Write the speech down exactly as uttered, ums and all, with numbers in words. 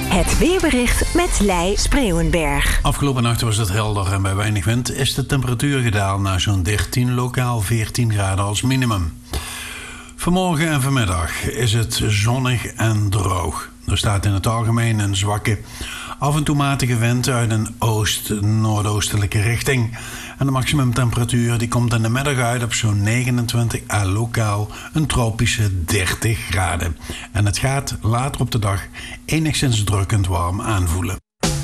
Het weerbericht met Lei Spreeuwenberg. Afgelopen nacht was het helder en bij weinig wind is de temperatuur gedaald naar zo'n dertien, lokaal veertien graden als minimum. Vanmorgen en vanmiddag is het zonnig en droog. Er staat in het algemeen een zwakke, af en toe matige wind uit een oost-noordoostelijke richting. En de maximumtemperatuur die komt in de middag uit op zo'n negenentwintig en lokaal een tropische dertig graden. En het gaat later op de dag enigszins drukkend warm aanvoelen.